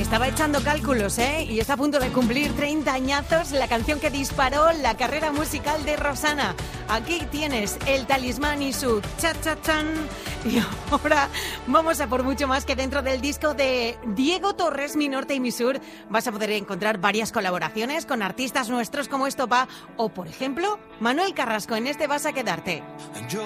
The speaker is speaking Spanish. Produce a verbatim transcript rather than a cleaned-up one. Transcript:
Estaba echando cálculos, ¿eh? Y está a punto de cumplir treinta añazos la canción que disparó la carrera musical de Rosana. Aquí tienes el talismán y su cha-cha-chan. Y ahora vamos a por mucho más, que dentro del disco de Diego Torres, Mi Norte y Mi Sur, vas a poder encontrar varias colaboraciones con artistas nuestros como Estopa o, por ejemplo, Manuel Carrasco en este Vas a Quedarte. Yo